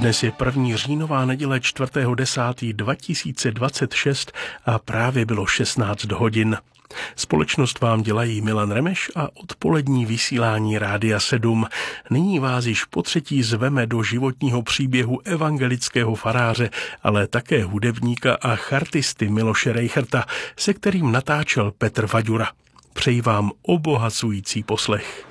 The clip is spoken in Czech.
Dnes je 1. říjnová neděle 4.10.2026 a právě bylo 16 hodin. Společnost vám dělají Milan Remeš a odpolední vysílání Rádia 7. Nyní vás již potřetí zveme do životního příběhu evangelického faráře, ale také hudebníka a chartisty Miloše Rejchrta, se kterým natáčel Petr Vaďura. Přeji vám obohacující poslech.